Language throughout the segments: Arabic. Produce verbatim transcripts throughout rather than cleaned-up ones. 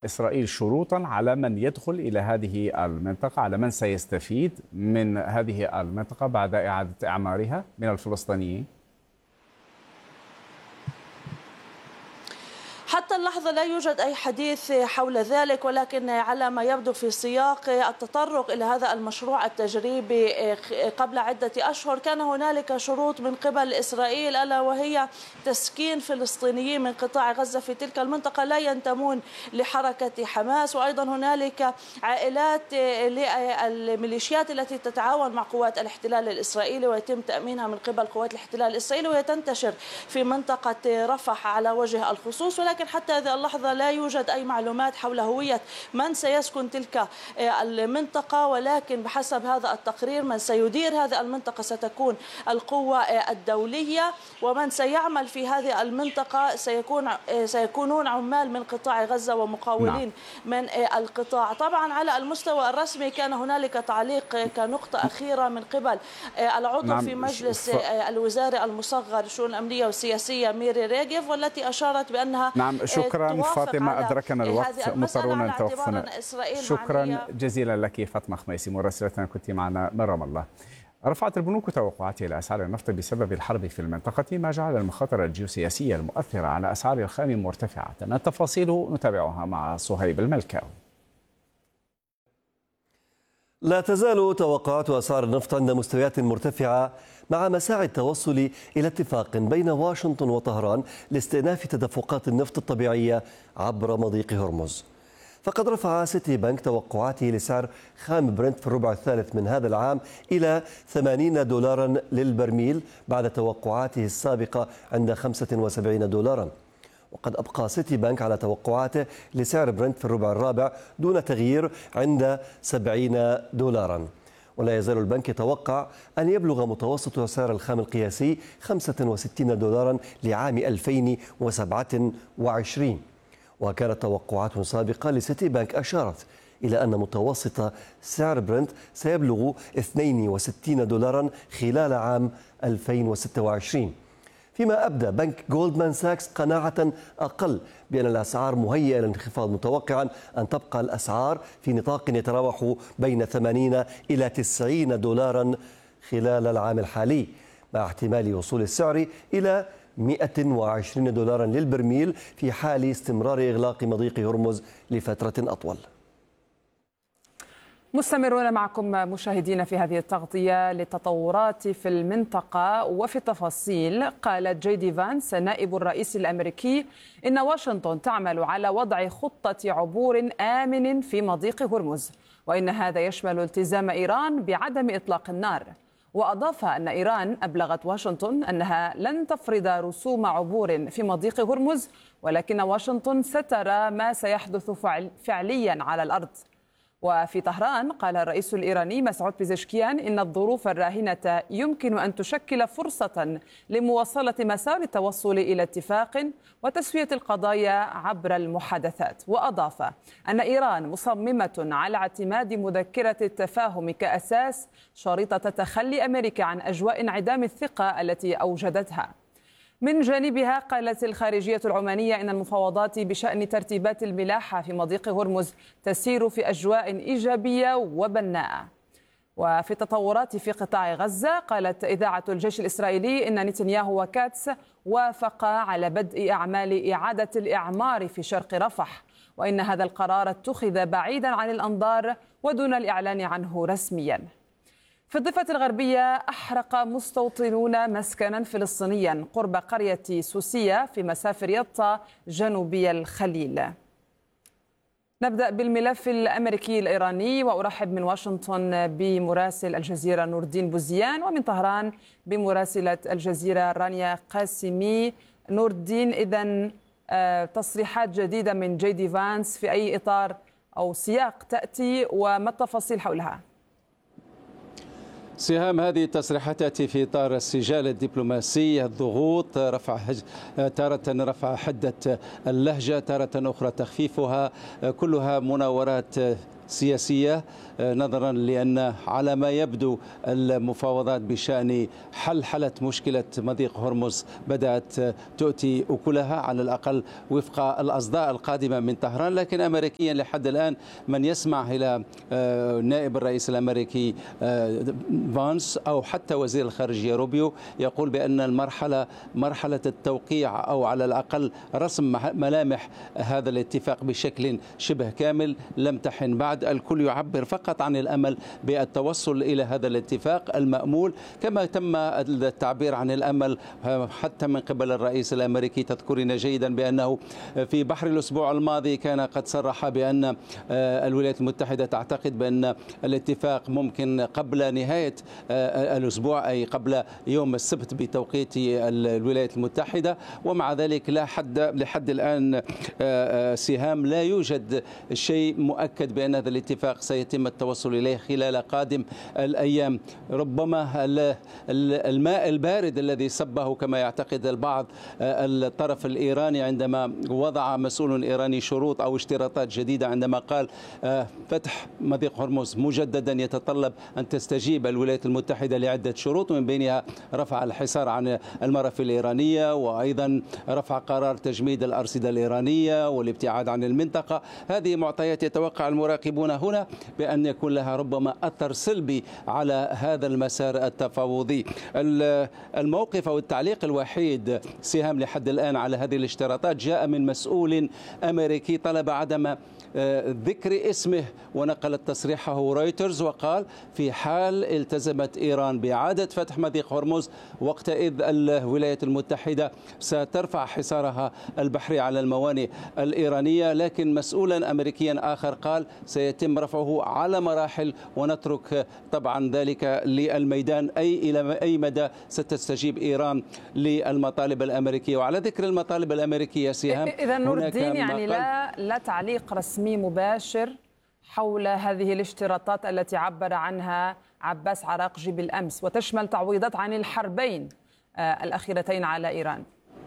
إسرائيل شروطا على من يدخل إلى هذه المنطقة، على من سيستفيد من هذه المنطقة بعد إعادة إعمارها من الفلسطينيين؟ حتى اللحظة لا يوجد أي حديث حول ذلك، ولكن على ما يبدو في سياق التطرق إلى هذا المشروع التجريبي قبل عدة أشهر كان هنالك شروط من قبل إسرائيل، ألا وهي تسكين فلسطينيين من قطاع غزة في تلك المنطقة لا ينتمون لحركة حماس، وأيضا هنالك عائلات للميليشيات التي تتعاون مع قوات الاحتلال الإسرائيلي ويتم تأمينها من قبل قوات الاحتلال الإسرائيلي وهي تنتشر في منطقة رفح على وجه الخصوص. ولكن حتى هذه اللحظة لا يوجد أي معلومات حول هوية من سيسكن تلك المنطقة، ولكن بحسب هذا التقرير من سيدير هذه المنطقة ستكون القوة الدولية، ومن سيعمل في هذه المنطقة سيكون سيكونون عمال من قطاع غزة ومقاولين نعم. من القطاع. طبعا على المستوى الرسمي كان هنالك تعليق كنقطة أخيرة من قبل العضو نعم. في مجلس الوزاري المصغر للشؤون الأمنية والسياسية ميري ريغيف، والتي أشارت بأنها نعم شكرا فاطمة، أدركنا الوقت مضطرون أن توقفنا. شكرا جزيلا لك فاطمة خميسي مراسلتنا كنت معنا من رام الله. رفعت البنوك توقعاتها لأسعار النفط بسبب الحرب في المنطقة، ما جعل المخاطر الجيوسياسية المؤثرة على أسعار الخام مرتفعة. التفاصيل نتابعها مع صهيب الملكاوي. لا تزال توقعات أسعار النفط عند مستويات مرتفعة مع مساعي التوصل إلى اتفاق بين واشنطن وطهران لاستئناف تدفقات النفط الطبيعية عبر مضيق هرمز. فقد رفع سيتي بنك توقعاته لسعر خام برنت في الربع الثالث من هذا العام إلى ثمانين دولارا للبرميل بعد توقعاته السابقة عند خمسة وسبعين دولارا. وقد أبقى سيتي بنك على توقعاته لسعر برنت في الربع الرابع دون تغيير عند سبعين دولارا. ولا يزال البنك يتوقع أن يبلغ متوسط سعر الخام القياسي خمسة وستين دولارا لعام ألفين وسبعة وعشرين. وكانت توقعات سابقة لسيتي بنك أشارت إلى أن متوسط سعر برنت سيبلغ اثنين وستين دولارا خلال عام ألفين وستة وعشرين، فيما أبدى بنك جولدمان ساكس قناعة أقل بأن الأسعار مهيئة للانخفاض، متوقعا أن تبقى الأسعار في نطاق يتراوح بين ثمانين إلى تسعين دولارا خلال العام الحالي، مع احتمال وصول السعر إلى مئة وعشرين دولارا للبرميل في حال استمرار إغلاق مضيق هرمز لفترة أطول. مستمرون معكم مشاهدين في هذه التغطية للتطورات في المنطقة وفي التفاصيل. قالت جي دي فانس نائب الرئيس الأمريكي إن واشنطن تعمل على وضع خطة عبور آمن في مضيق هرمز، وإن هذا يشمل التزام إيران بعدم إطلاق النار. وأضاف أن إيران أبلغت واشنطن أنها لن تفرض رسوم عبور في مضيق هرمز، ولكن واشنطن سترى ما سيحدث فعليا على الأرض. وفي طهران قال الرئيس الإيراني مسعود بيزشكيان إن الظروف الراهنة يمكن أن تشكل فرصة لمواصلة مسار التوصل إلى اتفاق وتسوية القضايا عبر المحادثات. وأضاف أن إيران مصممة على اعتماد مذكرة التفاهم كأساس شريطة تخلي أمريكا عن أجواء انعدام الثقة التي أوجدتها. من جانبها قالت الخارجية العمانية إن المفاوضات بشأن ترتيبات الملاحة في مضيق هرمز تسير في أجواء إيجابية وبناءة. وفي التطورات في قطاع غزة قالت إذاعة الجيش الإسرائيلي إن نتنياهو وكاتس وافقا على بدء أعمال إعادة الإعمار في شرق رفح، وإن هذا القرار اتخذ بعيدا عن الأنظار ودون الإعلان عنه رسميا. في الضفة الغربية أحرق مستوطنون مسكنا فلسطينيا قرب قرية سوسية في مسافر يطا جنوبي الخليل. نبدأ بالملف الأمريكي الإيراني، وأرحب من واشنطن بمراسل الجزيرة نور الدين بوزيان، ومن طهران بمراسلة الجزيرة رانيا قاسمي. نور الدين، إذن تصريحات جديدة من جي دي فانس في أي إطار أو سياق تأتي وما التفاصيل حولها؟ سهام، هذه التصريحات تأتي في إطار السجال الدبلوماسي، الضغوط، رفع هج... تارة رفع حدة اللهجة، تارة أخرى تخفيفها، كلها مناورات سياسية، نظرا لأن على ما يبدو المفاوضات بشأن حلحلة مشكلة مضيق هرمز بدأت تؤتي أكلها على الأقل وفق الأصداء القادمة من طهران. لكن أمريكيا لحد الآن من يسمع إلى نائب الرئيس الأمريكي فانس أو حتى وزير الخارجية روبيو يقول بأن المرحلة مرحلة التوقيع أو على الأقل رسم ملامح هذا الاتفاق بشكل شبه كامل لم تحن بعد. الكل يعبر فقط عن الأمل بالتوصل إلى هذا الاتفاق المأمول، كما تم التعبير عن الأمل حتى من قبل الرئيس الأمريكي. تذكرين جيدا بأنه في بحر الأسبوع الماضي كان قد صرح بأن الولايات المتحدة تعتقد بأن الاتفاق ممكن قبل نهاية الأسبوع، أي قبل يوم السبت بتوقيت الولايات المتحدة. ومع ذلك لا حد لحد الآن سهام لا يوجد شيء مؤكد بأن هذا الاتفاق سيتم التوصل إليه خلال قادم الأيام. ربما الماء البارد الذي صبه كما يعتقد البعض الطرف الإيراني عندما وضع مسؤول إيراني شروط أو اشتراطات جديدة، عندما قال فتح مضيق هرمز مجددا يتطلب أن تستجيب الولايات المتحدة لعدة شروط، من بينها رفع الحصار عن المرافق الإيرانية، وأيضا رفع قرار تجميد الأرصدة الإيرانية والابتعاد عن المنطقة. هذه معطيات يتوقع المراقبون هنا بأن يكون لها ربما أثر سلبي على هذا المسار التفاوضي. الموقف أو التعليق الوحيد سهام لحد الآن على هذه الاشتراطات جاء من مسؤول أمريكي طلب عدم ذكر اسمه، ونقلت تصريحه رويترز وقال في حال التزمت إيران بإعادة فتح مضيق هرمز وقتئذ الولايات المتحدة سترفع حصارها البحري على الموانئ الإيرانية. لكن مسؤولا أمريكيا آخر قال سيتم رفعه على مراحل ونترك طبعا ذلك للميدان، أي إلى أي مدى ستستجيب إيران للمطالب الأمريكية. وعلى ذكر المطالب الأمريكية سهام، إذا نور الدين يعني لا لا تعليق رسمي مباشر حول هذه الاشتراطات التي عبر عنها عباس عراقجي بالأمس، وتشمل تعويضات عن الحربين الأخيرتين على إيران.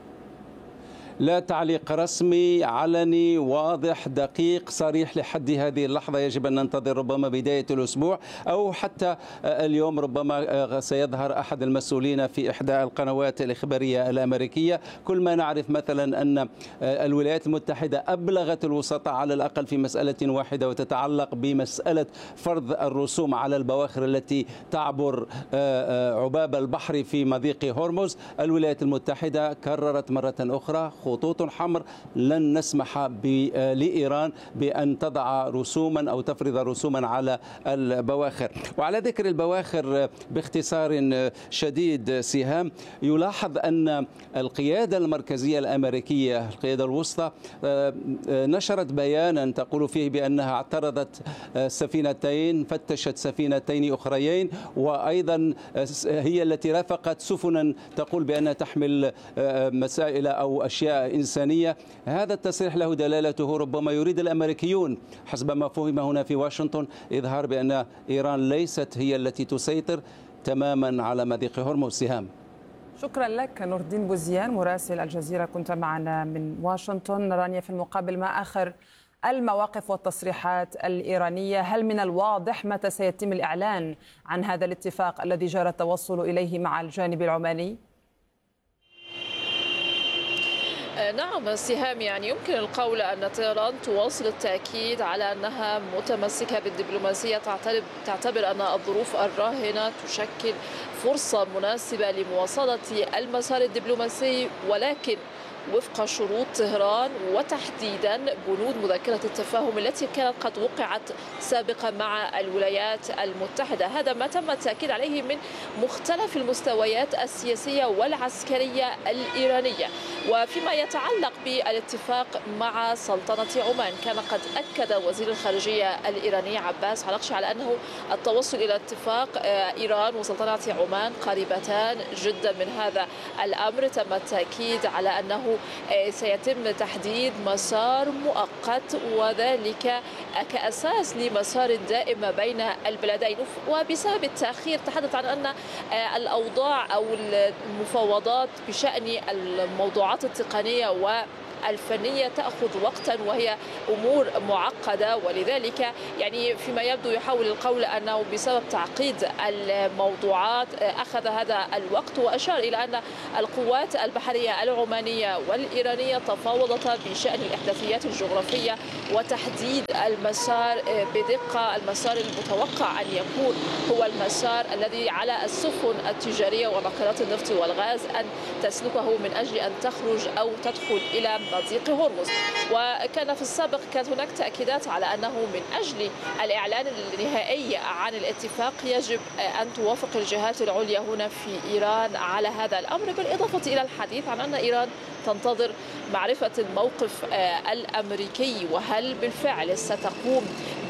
لا تعليق رسمي علني واضح دقيق صريح لحد هذه اللحظة. يجب أن ننتظر ربما بداية الأسبوع أو حتى اليوم، ربما سيظهر أحد المسؤولين في إحدى القنوات الإخبارية الأمريكية. كل ما نعرف مثلا أن الولايات المتحدة أبلغت الوسطاء على الأقل في مسألة واحدة، وتتعلق بمسألة فرض الرسوم على البواخر التي تعبر عباب البحر في مضيق هرمز. الولايات المتحدة كررت مرة أخرى خطوط حمر لن نسمح لإيران بأن تضع رسوما أو تفرض رسوما على البواخر. وعلى ذكر البواخر باختصار شديد سهام، يلاحظ أن القيادة المركزية الأمريكية القيادة الوسطى نشرت بيانا تقول فيه بأنها اعترضت سفينتين، فتشت سفينتين أخريين، وأيضا هي التي رافقت سفنا تقول بأنها تحمل مسائل أو أشياء إنسانية. هذا التصريح له دلالته، ربما يريد الأمريكيون حسب ما فهم هنا في واشنطن إظهار بأن إيران ليست هي التي تسيطر تماما على مضيق هرمز. سهام، شكرا لك نور الدين بوزيان مراسل الجزيرة، كنت معنا من واشنطن. رانيا، في المقابل ما آخر المواقف والتصريحات الإيرانية؟ هل من الواضح متى سيتم الإعلان عن هذا الاتفاق الذي جرى التوصل إليه مع الجانب العماني؟ نعم سهام، يعني يمكن القول أن طهران تواصل التأكيد على أنها متمسكة بالدبلوماسية، تعتبر أن الظروف الراهنة تشكل فرصة مناسبة لمواصلة المسار الدبلوماسي، ولكن وفق شروط طهران وتحديدا بنود مذكرة التفاهم التي كانت قد وقعت سابقا مع الولايات المتحدة. هذا ما تم التأكيد عليه من مختلف المستويات السياسية والعسكرية الإيرانية. وفيما يتعلق بالاتفاق مع سلطنة عمان، كان قد أكد وزير الخارجية الإيراني عباس عراقجي على أنه التوصل إلى اتفاق إيران وسلطنة عمان قريبتان جدا من هذا الأمر. تم التأكيد على أنه سيتم تحديد مسار مؤقت، وذلك كأساس لمسار دائم بين البلدين. وبسبب التأخير تحدث عن أن الأوضاع أو المفاوضات بشأن الموضوعات التقنية و الفنية تأخذ وقتا وهي أمور معقدة، ولذلك يعني فيما يبدو يحاول القول أنه بسبب تعقيد الموضوعات أخذ هذا الوقت. وأشار إلى أن القوات البحرية العمانية والإيرانية تفاوضتا بشأن الإحداثيات الجغرافية وتحديد المسار بدقة، المسار المتوقع أن يكون هو المسار الذي على السفن التجارية وناقلات النفط والغاز أن تسلكه من أجل أن تخرج أو تدخل إلى مضيق هرمز. وكان في السابق كانت هناك تأكيدات على أنه من أجل الإعلان النهائي عن الاتفاق يجب أن توافق الجهات العليا هنا في إيران على هذا الأمر، بالإضافة إلى الحديث عن أن إيران تنتظر معرفة الموقف الأمريكي وهل بالفعل ستقوم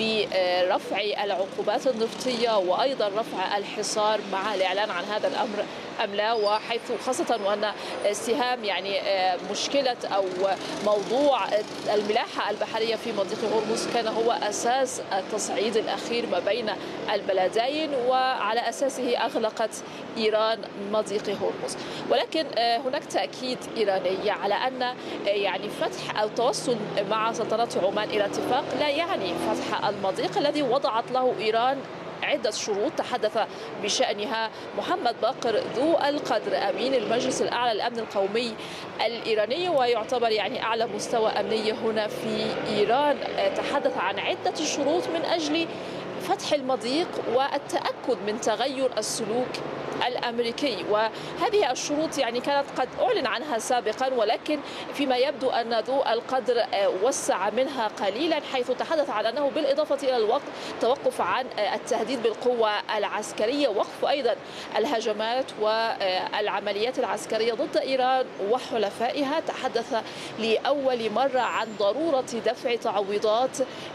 برفع العقوبات النفطية وأيضا رفع الحصار مع الإعلان عن هذا الأمر أم لا. وحيث خاصة وأن سهام يعني مشكلة أو موضوع الملاحة البحرية في مضيق هرمز كان هو أساس التصعيد الأخير ما بين البلدين، وعلى أساسه أغلقت إيران مضيق هرمز. ولكن هناك تأكيد إيراني على أن يعني فتح التوصل مع سلطنة عمان إلى اتفاق لا يعني فتح المضيق الذي وضعت له إيران عدة شروط تحدث بشأنها محمد باقر ذو القدر أمين المجلس الأعلى للأمن القومي الإيراني، ويعتبر يعني أعلى مستوى أمني هنا في إيران. تحدث عن عدة شروط من أجل فتح المضيق والتأكد من تغير السلوك الأمريكي، وهذه الشروط يعني كانت قد أعلن عنها سابقا، ولكن فيما يبدو أن ذو القدر وسع منها قليلا، حيث تحدث عن أنه بالإضافة إلى الوقت توقف عن التهديد بالقوة العسكرية، وقف أيضا الهجمات والعمليات العسكرية ضد إيران وحلفائها. تحدث لأول مرة عن ضرورة دفع تعويضات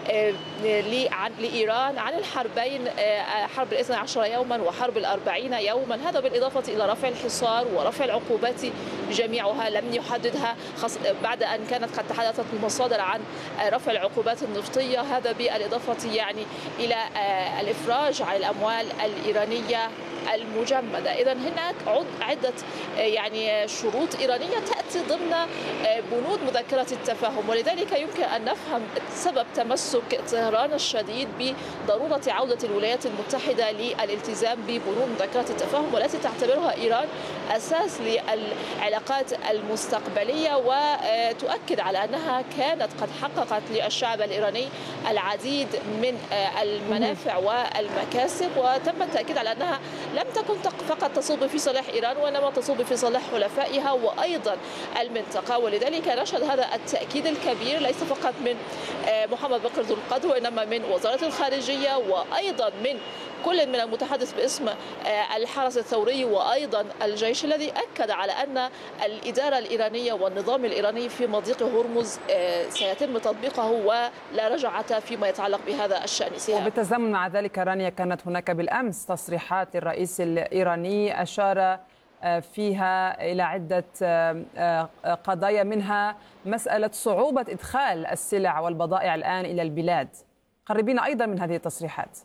لإيران عن الحربين، حرب الاثنى عشر يوما وحرب الأربعين يوما، هذا بالإضافة إلى رفع الحصار ورفع العقوبات جميعها لم يحددها، بعد أن كانت قد تحدثت المصادر عن رفع العقوبات النفطية، هذا بالإضافة يعني إلى الإفراج عن الأموال الإيرانية المجمدة. إذا هناك عدة يعني شروط إيرانية تأتي ضمن بنود مذكرة التفاهم، ولذلك يمكن أن نفهم سبب تمسك طهران الشديد بضرورة عودة الولايات المتحدة للالتزام ببنود مذكرة التفاهم، والتي تعتبرها إيران أساس للعلاقات المستقبلية، وتؤكد على أنها كانت قد حققت للشعب الإيراني العديد من المنافع والمكاسب، وتم التأكيد على أنها لم تكن فقط تصب في صالح إيران وإنما تصب في صالح حلفائها وأيضا المنطقة. ولذلك نشهد هذا التأكيد الكبير ليس فقط من محمد باقر ذو القدر وإنما من وزارة الخارجية وأيضا من كل من المتحدث باسم الحرس الثوري وأيضا الجيش، الذي أكد على أن الإدارة الإيرانية والنظام الإيراني في مضيق هرمز سيتم تطبيقه ولا رجعة فيما يتعلق بهذا الشأن. وبالتزامن مع ذلك رانيا، كانت هناك بالأمس تصريحات للرئيس الإيراني أشار فيها إلى عدة قضايا، منها مسألة صعوبة إدخال السلع والبضائع الآن إلى البلاد. قربينا أيضا من هذه التصريحات.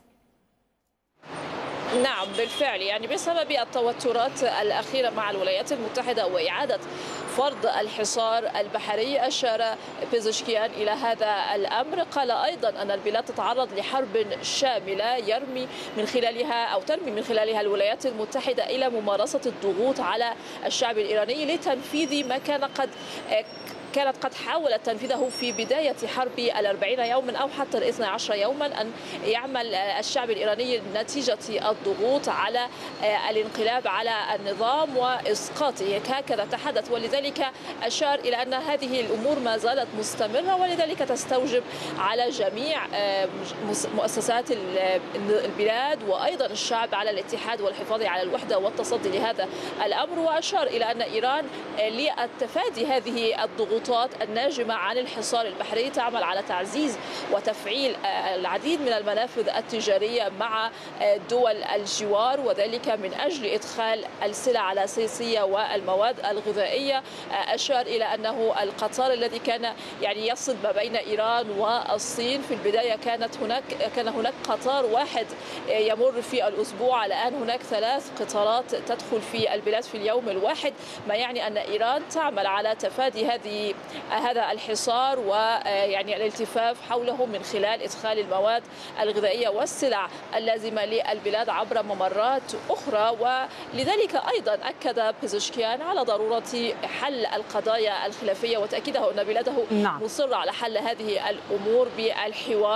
نعم بالفعل، يعني بسبب التوترات الأخيرة مع الولايات المتحدة وإعادة فرض الحصار البحري، أشار بيزشكيان إلى هذا الأمر. قال أيضا أن البلاد تتعرض لحرب شاملة يرمي من خلالها أو ترمي من خلالها الولايات المتحدة إلى ممارسة الضغوط على الشعب الإيراني لتنفيذ ما كان قد كانت قد حاولت تنفيذه في بداية حرب الأربعين يوما أو حتى الاثنى عشر يوما، أن يعمل الشعب الإيراني نتيجة الضغوط على الانقلاب على النظام وإسقاطه، هكذا تحدث. ولذلك أشار إلى أن هذه الأمور ما زالت مستمرة، ولذلك تستوجب على جميع مؤسسات البلاد وأيضا الشعب على الاتحاد والحفاظ على الوحدة والتصدي لهذا الأمر. وأشار إلى أن إيران للتفادي هذه الضغوط الناجمة عن الحصار البحري تعمل على تعزيز وتفعيل العديد من المنافذ التجارية مع دول الجوار، وذلك من أجل إدخال السلع الأساسية والمواد الغذائية. أشار إلى أنه القطار الذي كان يعني يصل ما بين إيران والصين في البداية كانت هناك كان هناك قطار واحد يمر في الأسبوع، الآن هناك ثلاث قطارات تدخل في البلاد في اليوم الواحد، ما يعني أن إيران تعمل على تفادي هذه هذه هذا الحصار ويعني الالتفاف حوله من خلال إدخال المواد الغذائية والسلع اللازمة للبلاد عبر ممرات أخرى. ولذلك أيضا أكد بيزشكيان على ضرورة حل القضايا الخلافية وتأكيده أن بلاده نعم. مصرة على حل هذه الأمور بالحوار.